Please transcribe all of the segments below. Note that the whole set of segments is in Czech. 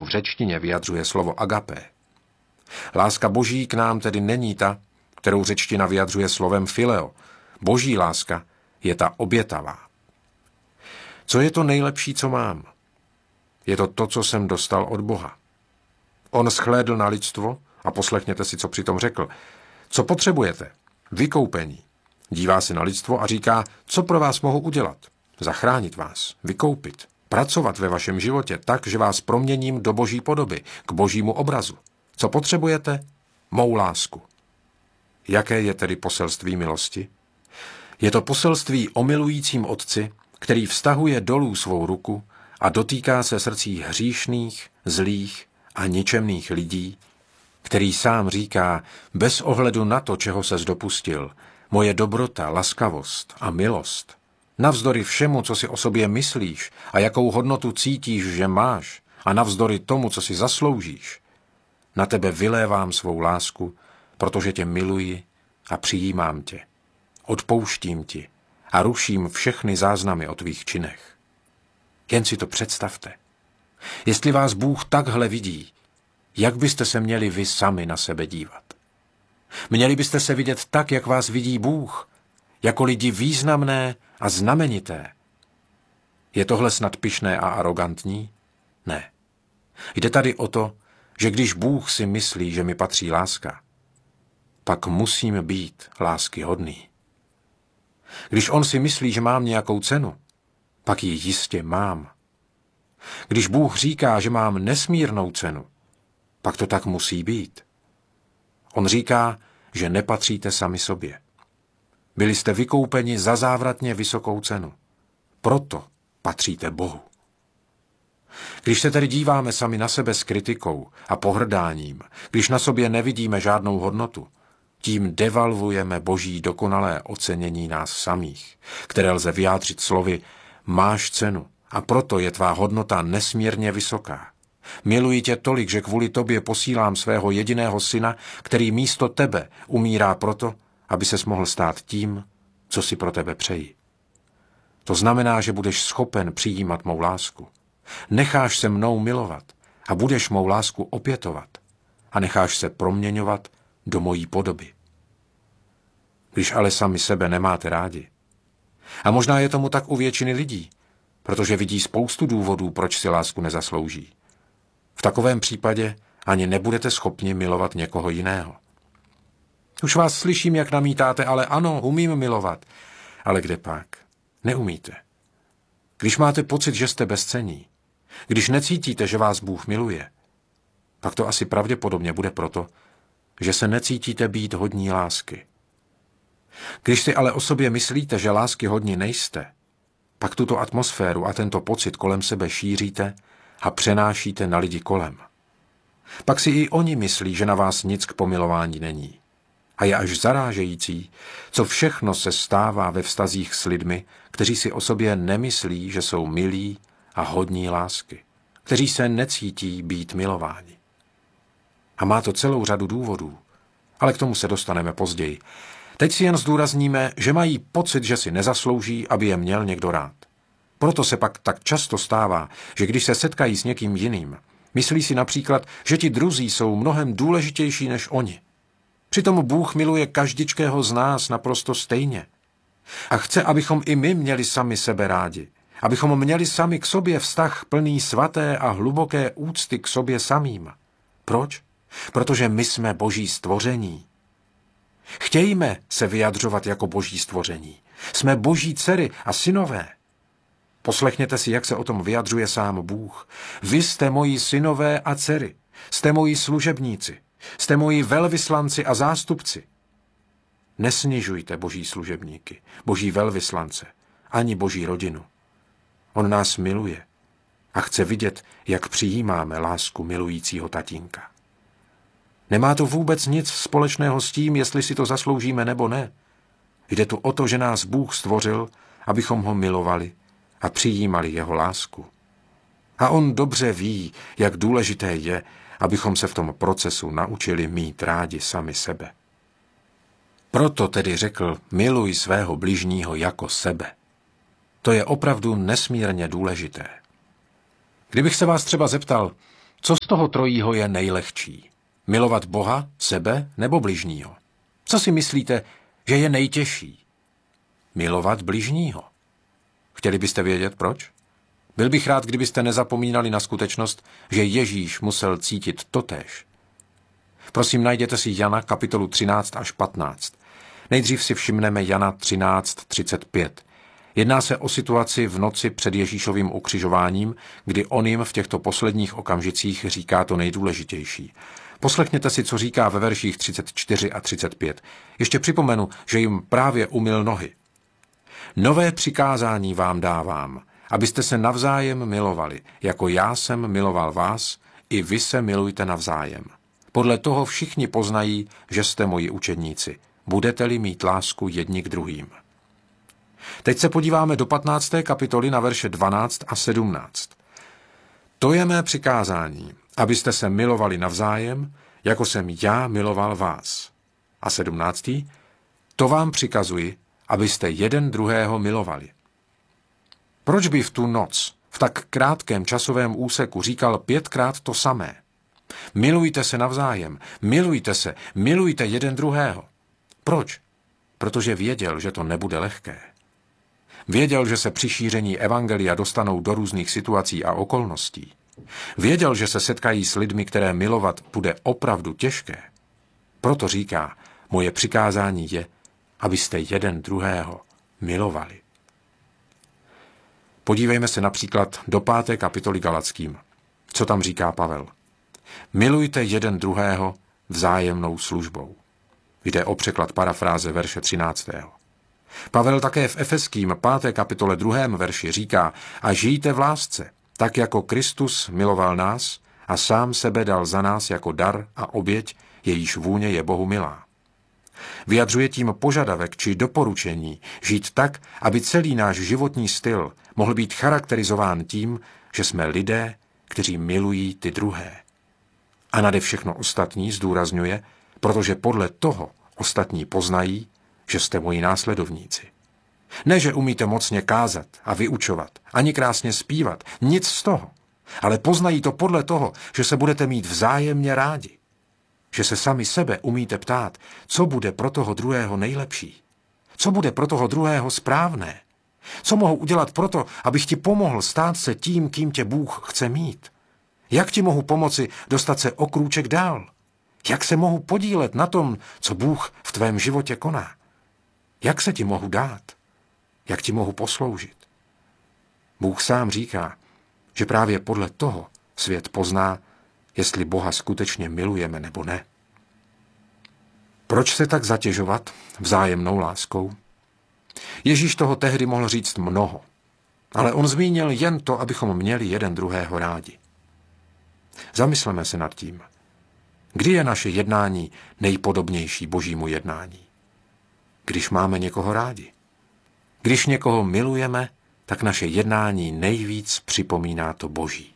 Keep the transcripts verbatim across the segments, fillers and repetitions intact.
v řečtině vyjadřuje slovo agapé. Láska Boží k nám tedy není ta, kterou řečtina vyjadřuje slovem fileo. Boží láska je ta obětavá. Co je to nejlepší, co mám? Je to to, co jsem dostal od Boha. On shlédl na lidstvo a poslechněte si, co přitom řekl. Co potřebujete? Vykoupení. Dívá se na lidstvo a říká, co pro vás mohu udělat? Zachránit vás, vykoupit, pracovat ve vašem životě tak, že vás proměním do Boží podoby, k Božímu obrazu. Co potřebujete? Mou lásku. Jaké je tedy poselství milosti? Je to poselství o milujícím Otci, který vztahuje dolů svou ruku a dotýká se srdcí hříšných, zlých a ničemných lidí, který sám říká, bez ohledu na to, čeho ses dopustil, moje dobrota, laskavost a milost, navzdory všemu, co si o sobě myslíš a jakou hodnotu cítíš, že máš, a navzdory tomu, co si zasloužíš, na tebe vylévám svou lásku, protože tě miluji a přijímám tě. Odpouštím ti a ruším všechny záznamy o tvých činech. Jen si to představte. Jestli vás Bůh takhle vidí, jak byste se měli vy sami na sebe dívat? Měli byste se vidět tak, jak vás vidí Bůh, jako lidi významné a znamenité. Je tohle snad pyšné a arogantní? Ne. Jde tady o to, že když Bůh si myslí, že mi patří láska, pak musím být láskyhodný. Když on si myslí, že mám nějakou cenu, pak ji jistě mám. Když Bůh říká, že mám nesmírnou cenu, pak to tak musí být. On říká, že nepatříte sami sobě. Byli jste vykoupeni za závratně vysokou cenu. Proto patříte Bohu. Když se tedy díváme sami na sebe s kritikou a pohrdáním, když na sobě nevidíme žádnou hodnotu, tím devalvujeme Boží dokonalé ocenění nás samých, které lze vyjádřit slovy máš cenu a proto je tvá hodnota nesmírně vysoká. Miluji tě tolik, že kvůli tobě posílám svého jediného syna, který místo tebe umírá proto, aby ses mohl stát tím, co si pro tebe přeji. To znamená, že budeš schopen přijímat mou lásku. Necháš se mnou milovat a budeš mou lásku opětovat a necháš se proměňovat do mojí podoby. Když ale sami sebe nemáte rádi, a možná je tomu tak u většiny lidí, protože vidí spoustu důvodů, proč si lásku nezaslouží, v takovém případě ani nebudete schopni milovat někoho jiného. Už vás slyším, jak namítáte, ale ano, umím milovat. Ale kde pak? Neumíte. Když máte pocit, že jste bezcenní, když necítíte, že vás Bůh miluje, pak to asi pravděpodobně bude proto, že se necítíte být hodní lásky. Když si ale o sobě myslíte, že lásky hodní nejste, pak tuto atmosféru a tento pocit kolem sebe šíříte a přenášíte na lidi kolem. Pak si i oni myslí, že na vás nic k pomilování není. A je až zarážející, co všechno se stává ve vztazích s lidmi, kteří si o sobě nemyslí, že jsou milí a hodní lásky, kteří se necítí být milováni. A má to celou řadu důvodů, ale k tomu se dostaneme později. Teď si jen zdůrazníme, že mají pocit, že si nezaslouží, aby je měl někdo rád. Proto se pak tak často stává, že když se setkají s někým jiným, myslí si například, že ti druzí jsou mnohem důležitější než oni. Přitom Bůh miluje každičkého z nás naprosto stejně. A chce, abychom i my měli sami sebe rádi. Abychom měli sami k sobě vztah plný svaté a hluboké úcty k sobě samým. Proč? Protože my jsme Boží stvoření. Chtějme se vyjadřovat jako Boží stvoření. Jsme Boží dcery a synové. Poslechněte si, jak se o tom vyjadřuje sám Bůh. Vy jste moji synové a dcery. Jste moji služebníci. Jste moji velvyslanci a zástupci. Nesnižujte Boží služebníky, Boží velvyslance, ani Boží rodinu. On nás miluje a chce vidět, jak přijímáme lásku milujícího tatínka. Nemá to vůbec nic společného s tím, jestli si to zasloužíme nebo ne. Jde tu o to, že nás Bůh stvořil, abychom ho milovali a přijímali jeho lásku. A on dobře ví, jak důležité je, abychom se v tom procesu naučili mít rádi sami sebe. Proto tedy řekl, miluj svého bližního jako sebe. To je opravdu nesmírně důležité. Kdybych se vás třeba zeptal, Co z toho trojího je nejlehčí? Milovat Boha, sebe nebo bližního? Co si myslíte, že je nejtěžší? Milovat bližního. Chtěli byste vědět, proč? Byl bych rád, kdybyste nezapomínali na skutečnost, že Ježíš musel cítit totéž. Prosím, najděte si Jana kapitolu třináct až patnáct. Nejdřív si všimneme Jana třináct třicet pět. Jedná se o situaci v noci před Ježíšovým ukřižováním, kdy on jim v těchto posledních okamžicích říká to nejdůležitější. Poslechněte si, co říká ve verších třicet čtyři a třicet pět. Ještě připomenu, že jim právě umyl nohy. Nové přikázání vám dávám, abyste se navzájem milovali, jako já jsem miloval vás, i vy se milujte navzájem. Podle toho všichni poznají, že jste moji učedníci. Budete-li mít lásku jedni k druhým. Teď se podíváme do patnácté kapitoly na verše dvanáct a sedmnáct. To je mé přikázání, abyste se milovali navzájem, jako jsem já miloval vás. A sedmnáctý. To vám přikazuji, abyste jeden druhého milovali. Proč by v tu noc, v tak krátkém časovém úseku říkal pětkrát to samé? Milujte se navzájem, milujte se, milujte jeden druhého. Proč? Protože věděl, že to nebude lehké. Věděl, že se při šíření evangelia dostanou do různých situací a okolností. Věděl, že se setkají s lidmi, které milovat bude opravdu těžké. Proto říká, moje přikázání je, abyste jeden druhého milovali. Podívejme se například do páté kapitoly Galackým. Co tam říká Pavel? Milujte jeden druhého vzájemnou službou. Jde o překlad parafráze verše třináctého. Pavel také v Efeským páté kapitole druhém verši říká: a žijte v lásce, tak jako Kristus miloval nás a sám sebe dal za nás jako dar a oběť, jejíž vůně je Bohu milá. Vyjadřuje tím požadavek či doporučení žít tak, aby celý náš životní styl mohl být charakterizován tím, že jsme lidé, kteří milují ty druhé. A nade všechno ostatní zdůrazňuje, protože podle toho ostatní poznají, že jste moji následovníci. Ne, že umíte mocně kázat a vyučovat, ani krásně zpívat, nic z toho, ale poznají to podle toho, že se budete mít vzájemně rádi. Že se sami sebe umíte ptát, co bude pro toho druhého nejlepší, co bude pro toho druhého správné, co mohu udělat proto, abych ti pomohl stát se tím, kým tě Bůh chce mít. Jak ti mohu pomoci dostat se o krůček dál? Jak se mohu podílet na tom, co Bůh v tvém životě koná? Jak se ti mohu dát? Jak ti mohu posloužit? Bůh sám říká, že právě podle toho svět pozná, jestli Boha skutečně milujeme nebo ne. Proč se tak zatěžovat vzájemnou láskou? Ježíš toho tehdy mohl říct mnoho, ale on zmínil jen to, abychom měli jeden druhého rádi. Zamysleme se nad tím, kdy je naše jednání nejpodobnější Božímu jednání. Když máme někoho rádi. Když někoho milujeme, tak naše jednání nejvíc připomíná to Boží.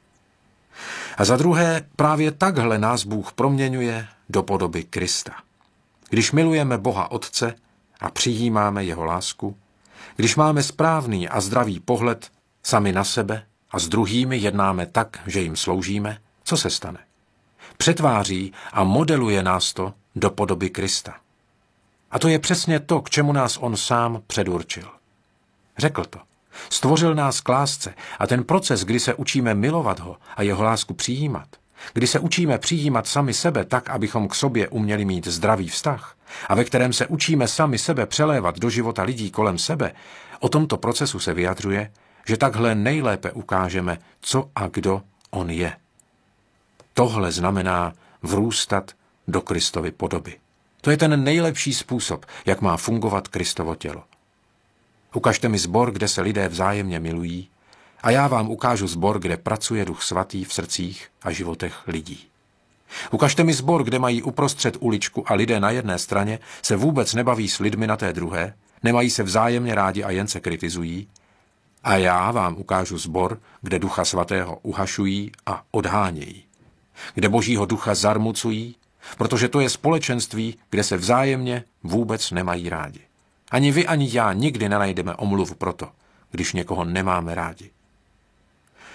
A za druhé, právě takhle nás Bůh proměňuje do podoby Krista. Když milujeme Boha Otce a přijímáme jeho lásku, když máme správný a zdravý pohled sami na sebe a s druhými jednáme tak, že jim sloužíme, co se stane? Přetváří a modeluje nás to do podoby Krista. A to je přesně to, k čemu nás on sám předurčil. Řekl to. Stvořil nás k lásce a ten proces, kdy se učíme milovat ho a jeho lásku přijímat, kdy se učíme přijímat sami sebe tak, abychom k sobě uměli mít zdravý vztah a ve kterém se učíme sami sebe přelévat do života lidí kolem sebe, o tomto procesu se vyjadřuje, že takhle nejlépe ukážeme, co a kdo on je. Tohle znamená vrůstat do Kristovy podoby. To je ten nejlepší způsob, jak má fungovat Kristovo tělo. Ukažte mi sbor, kde se lidé vzájemně milují, a já vám ukážu sbor, kde pracuje Duch Svatý v srdcích a životech lidí. Ukažte mi sbor, kde mají uprostřed uličku a lidé na jedné straně se vůbec nebaví s lidmi na té druhé, nemají se vzájemně rádi a jen se kritizují, a já vám ukážu sbor, kde Ducha Svatého uhašují a odhánějí, kde Božího ducha zarmucují, protože to je společenství, kde se vzájemně vůbec nemají rádi. Ani vy, ani já nikdy nenajdeme omluvu proto, když někoho nemáme rádi.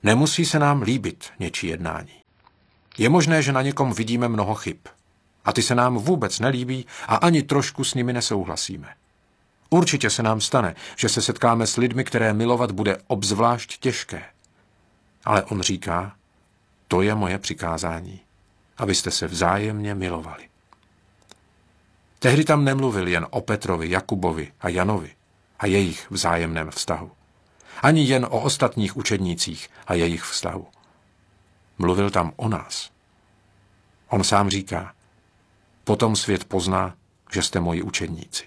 Nemusí se nám líbit něčí jednání. Je možné, že na někom vidíme mnoho chyb. A ty se nám vůbec nelíbí a ani trošku s nimi nesouhlasíme. Určitě se nám stane, že se setkáme s lidmi, které milovat bude obzvlášť těžké. Ale on říká, to je moje přikázání, abyste se vzájemně milovali. Tehdy tam nemluvil jen o Petrovi, Jakubovi a Janovi a jejich vzájemném vztahu. Ani jen o ostatních učednících a jejich vztahu. Mluvil tam o nás. On sám říká, potom svět pozná, že jste moji učedníci.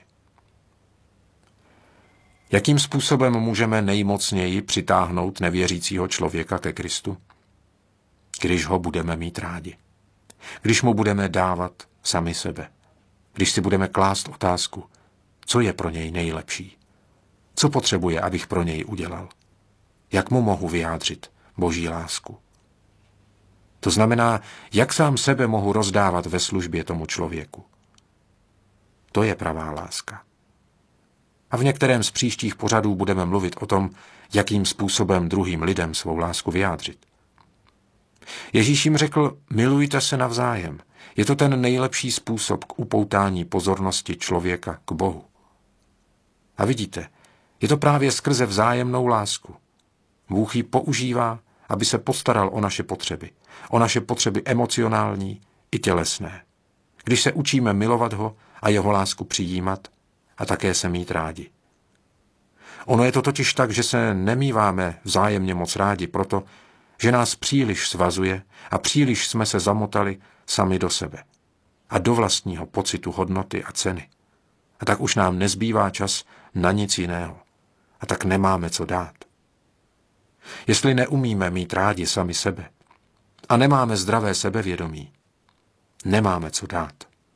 Jakým způsobem můžeme nejmocněji přitáhnout nevěřícího člověka ke Kristu? Když ho budeme mít rádi. Když mu budeme dávat sami sebe. Když si budeme klást otázku, co je pro něj nejlepší. Co potřebuje, abych pro něj udělal. Jak mu mohu vyjádřit Boží lásku. To znamená, jak sám sebe mohu rozdávat ve službě tomu člověku. To je pravá láska. A v některém z příštích pořadů budeme mluvit o tom, jakým způsobem druhým lidem svou lásku vyjádřit. Ježíš jim řekl, milujte se navzájem. Je to ten nejlepší způsob k upoutání pozornosti člověka k Bohu. A vidíte, je to právě skrze vzájemnou lásku. Bůh ji používá, aby se postaral o naše potřeby. O naše potřeby emocionální i tělesné. Když se učíme milovat ho a jeho lásku přijímat a také se mít rádi. Ono je to totiž tak, že se nemíváme vzájemně moc rádi proto, že nás příliš svazuje a příliš jsme se zamotali sami do sebe a do vlastního pocitu hodnoty a ceny. A tak už nám nezbývá čas na nic jiného. A tak nemáme co dát. Jestli neumíme mít rádi sami sebe a nemáme zdravé sebevědomí, nemáme co dát.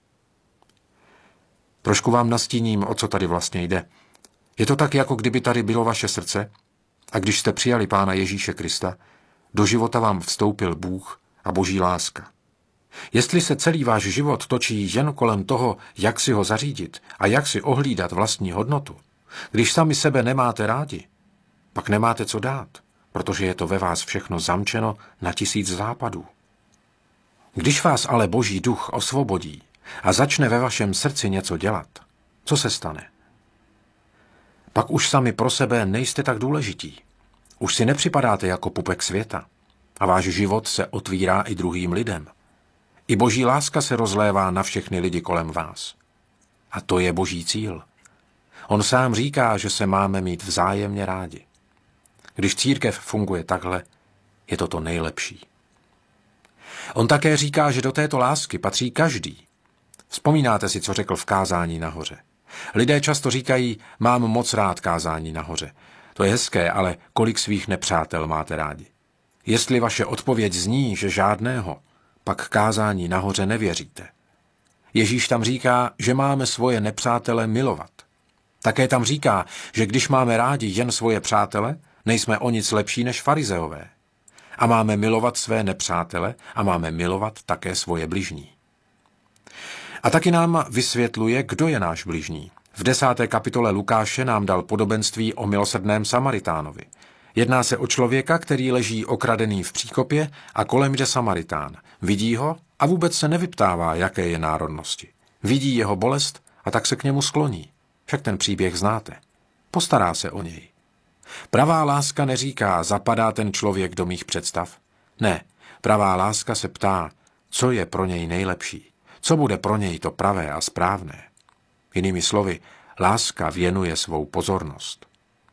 Trošku vám nastíním, o co tady vlastně jde. Je to tak, jako kdyby tady bylo vaše srdce a když jste přijali Pána Ježíše Krista, do života vám vstoupil Bůh a Boží láska. Jestli se celý váš život točí jen kolem toho, jak si ho zařídit a jak si ohlídat vlastní hodnotu, když sami sebe nemáte rádi, pak nemáte co dát, protože je to ve vás všechno zamčeno na tisíc západů. Když vás ale Boží duch osvobodí a začne ve vašem srdci něco dělat, co se stane? Pak už sami pro sebe nejste tak důležití. Už si nepřipadáte jako pupek světa a váš život se otvírá i druhým lidem. I Boží láska se rozlévá na všechny lidi kolem vás. A to je Boží cíl. On sám říká, že se máme mít vzájemně rádi. Když církev funguje takhle, je to to nejlepší. On také říká, že do této lásky patří každý. Vzpomínáte si, co řekl v kázání nahoře. Lidé často říkají, mám moc rád kázání nahoře. To je hezké, ale kolik svých nepřátel máte rádi? Jestli vaše odpověď zní, že žádného, pak kázání nahoře nevěříte. Ježíš tam říká, že máme svoje nepřátele milovat. Také tam říká, že když máme rádi jen svoje přátele, nejsme o nic lepší než farizeové. A máme milovat své nepřátele a máme milovat také svoje bližní. A taky nám vysvětluje, kdo je náš bližní. V desáté kapitole Lukáše nám dal podobenství o milosrdném Samaritánovi. Jedná se o člověka, který leží okradený v příkopě a kolem jde Samaritán. Vidí ho a vůbec se nevyptává, jaké je národnosti. Vidí jeho bolest a tak se k němu skloní. Však ten příběh znáte. Postará se o něj. Pravá láska neříká, zapadá ten člověk do mých představ. Ne, pravá láska se ptá, co je pro něj nejlepší, co bude pro něj to pravé a správné. Jinými slovy, láska věnuje svou pozornost.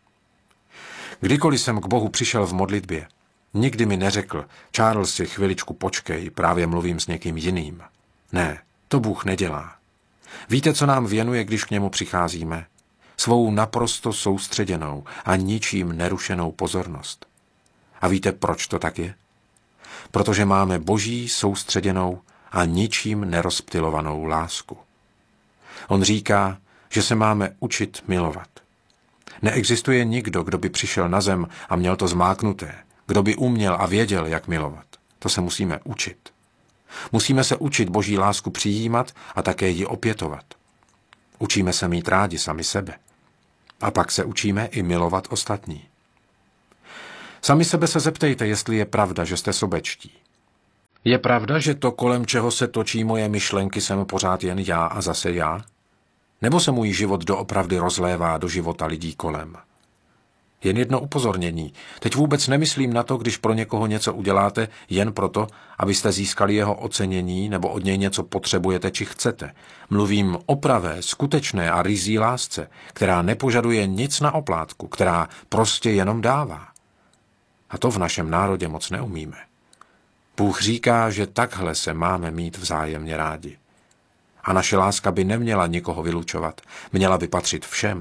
Kdykoliv jsem k Bohu přišel v modlitbě, nikdy mi neřekl, Charles, si chviličku počkej, právě mluvím s někým jiným. Ne, to Bůh nedělá. Víte, co nám věnuje, když k němu přicházíme? Svou naprosto soustředěnou a ničím nerušenou pozornost. A víte, proč to tak je? Protože máme Boží soustředěnou a ničím nerozptylovanou lásku. On říká, že se máme učit milovat. Neexistuje nikdo, kdo by přišel na zem a měl to zmáknuté, kdo by uměl a věděl, jak milovat. To se musíme učit. Musíme se učit Boží lásku přijímat a také ji opětovat. Učíme se mít rádi sami sebe. A pak se učíme i milovat ostatní. Sami sebe se zeptejte, jestli je pravda, že jste sobečtí. Je pravda, že to, kolem čeho se točí moje myšlenky, jsem pořád jen já a zase já? Nebo se můj život doopravdy rozlévá do života lidí kolem? Jen jedno upozornění. Teď vůbec nemyslím na to, když pro někoho něco uděláte jen proto, abyste získali jeho ocenění nebo od něj něco potřebujete či chcete. Mluvím o pravé, skutečné a ryzí lásce, která nepožaduje nic na oplátku, která prostě jenom dává. A to v našem národě moc neumíme. Bůh říká, že takhle se máme mít vzájemně rádi. A naše láska by neměla nikoho vylučovat, měla by patřit všem.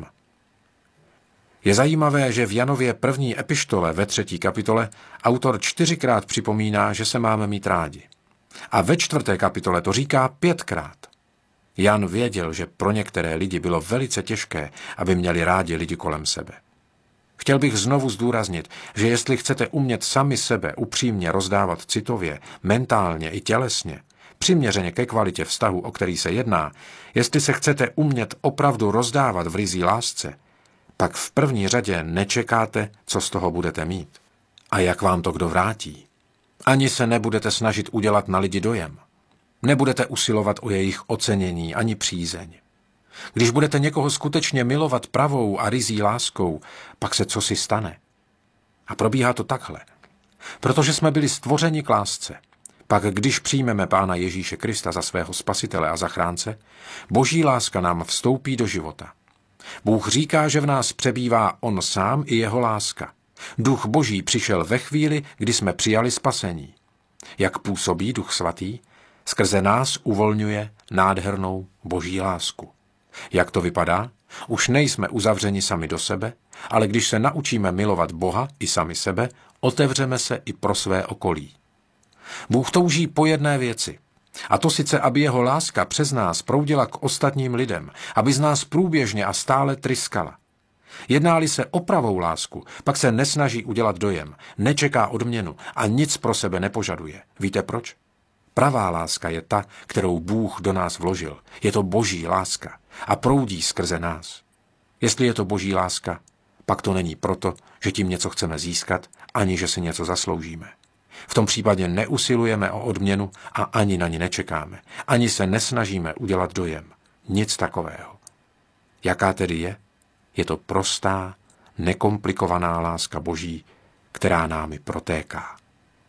Je zajímavé, že v Janově první epištole ve třetí kapitole autor čtyřikrát připomíná, že se máme mít rádi. A ve čtvrté kapitole to říká pětkrát. Jan věděl, že pro některé lidi bylo velice těžké, aby měli rádi lidi kolem sebe. Chtěl bych znovu zdůraznit, že jestli chcete umět sami sebe upřímně rozdávat citově, mentálně i tělesně, přiměřeně ke kvalitě vztahu, o který se jedná, jestli se chcete umět opravdu rozdávat v ryzí lásce, pak v první řadě nečekáte, co z toho budete mít a jak vám to kdo vrátí. Ani se nebudete snažit udělat na lidi dojem. Nebudete usilovat o jejich ocenění ani přízeň. Když budete někoho skutečně milovat pravou a ryzí láskou, pak se cosi stane. A probíhá to takhle. Protože jsme byli stvořeni k lásce, pak když přijmeme Pána Ježíše Krista za svého spasitele a zachránce, Boží láska nám vstoupí do života. Bůh říká, že v nás přebývá On sám i jeho láska. Duch Boží přišel ve chvíli, kdy jsme přijali spasení. Jak působí Duch Svatý? Skrze nás uvolňuje nádhernou Boží lásku. Jak to vypadá? Už nejsme uzavřeni sami do sebe, ale když se naučíme milovat Boha i sami sebe, otevřeme se i pro své okolí. Bůh touží po jedné věci. A to sice, aby jeho láska přes nás proudila k ostatním lidem, aby z nás průběžně a stále tryskala. Jedná-li se o pravou lásku, pak se nesnaží udělat dojem, nečeká odměnu a nic pro sebe nepožaduje. Víte proč? Pravá láska je ta, kterou Bůh do nás vložil. Je to Boží láska a proudí skrze nás. Jestli je to Boží láska, pak to není proto, že tím něco chceme získat, ani že si něco zasloužíme. V tom případě neusilujeme o odměnu a ani na ní nečekáme. Ani se nesnažíme udělat dojem. Nic takového. Jaká tedy je? Je to prostá, nekomplikovaná láska Boží, která námi protéká.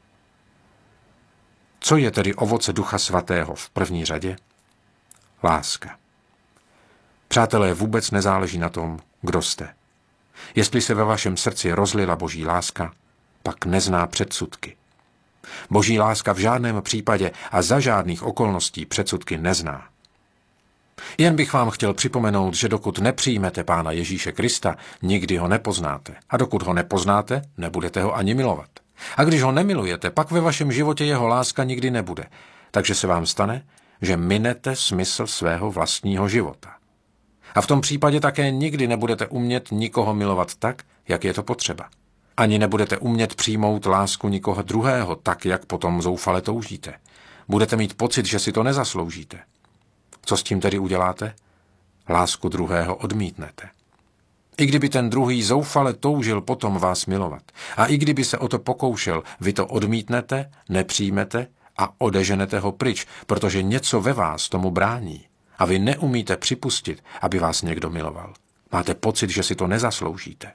Co je tedy ovoce Ducha Svatého v první řadě? Láska. Přátelé, vůbec nezáleží na tom, kdo jste. Jestli se ve vašem srdci rozlila Boží láska, pak nezná předsudky. Boží láska v žádném případě a za žádných okolností předsudky nezná. Jen bych vám chtěl připomenout, že dokud nepřijmete Pána Ježíše Krista, nikdy ho nepoznáte. A dokud ho nepoznáte, nebudete ho ani milovat. A když ho nemilujete, pak ve vašem životě jeho láska nikdy nebude. Takže se vám stane, že minete smysl svého vlastního života. A v tom případě také nikdy nebudete umět nikoho milovat tak, jak je to potřeba. Ani nebudete umět přijmout lásku nikoho druhého tak, jak potom zoufale toužíte. Budete mít pocit, že si to nezasloužíte. Co s tím tedy uděláte? Lásku druhého odmítnete. I kdyby ten druhý zoufale toužil potom vás milovat, a i kdyby se o to pokoušel, vy to odmítnete, nepřijmete a odeženete ho pryč, protože něco ve vás tomu brání. A vy neumíte připustit, aby vás někdo miloval. Máte pocit, že si to nezasloužíte.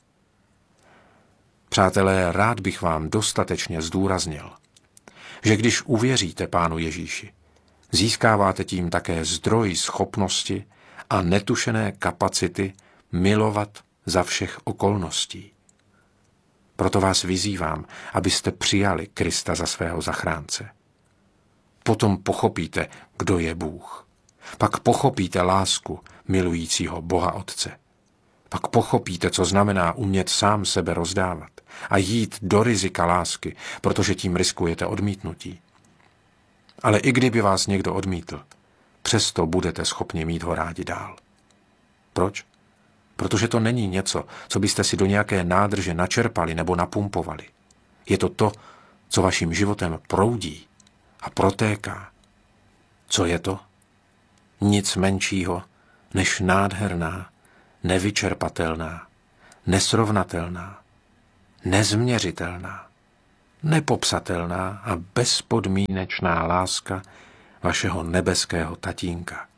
Přátelé, rád bych vám dostatečně zdůraznil, že když uvěříte Pánu Ježíši, získáváte tím také zdroj schopnosti a netušené kapacity milovat za všech okolností. Proto vás vyzývám, abyste přijali Krista za svého zachránce. Potom pochopíte, kdo je Bůh. Pak pochopíte lásku milujícího Boha Otce. Pak pochopíte, co znamená umět sám sebe rozdávat a jít do rizika lásky, protože tím riskujete odmítnutí. Ale i kdyby vás někdo odmítl, přesto budete schopni mít ho rádi dál. Proč? Protože to není něco, co byste si do nějaké nádrže načerpali nebo napumpovali. Je to to, co vaším životem proudí a protéká. Co je to? Nic menšího než nádherná, nevyčerpatelná, nesrovnatelná, nezměřitelná, nepopsatelná a bezpodmínečná láska vašeho nebeského tatínka.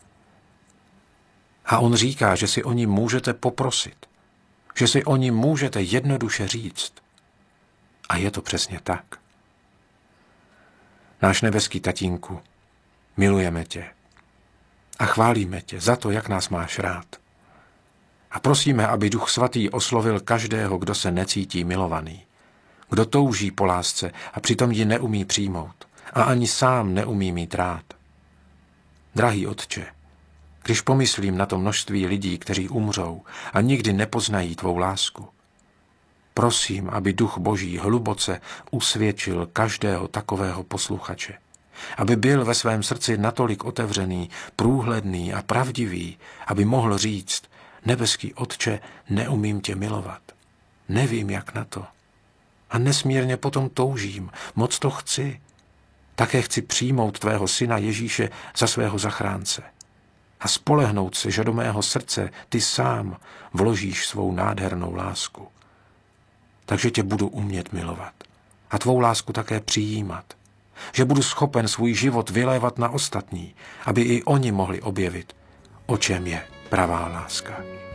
A on říká, že si o ní můžete poprosit, že si o ní můžete jednoduše říct. A je to přesně tak. Náš nebeský tatínku, milujeme tě a chválíme tě za to, jak nás máš rád. A prosíme, aby Duch Svatý oslovil každého, kdo se necítí milovaný, kdo touží po lásce a přitom ji neumí přijmout a ani sám neumí mít rád. Drahý Otče, když pomyslím na to množství lidí, kteří umřou a nikdy nepoznají tvou lásku, prosím, aby Duch Boží hluboce usvědčil každého takového posluchače, aby byl ve svém srdci natolik otevřený, průhledný a pravdivý, aby mohl říct: nebeský Otče, neumím tě milovat, nevím, jak na to. A nesmírně potom toužím, moc to chci. Také chci přijmout tvého syna Ježíše za svého zachránce a spolehnout se, že do mého srdce ty sám vložíš svou nádhernou lásku. Takže tě budu umět milovat a tvou lásku také přijímat. Že budu schopen svůj život vylévat na ostatní, aby i oni mohli objevit, o čem je pravá láska.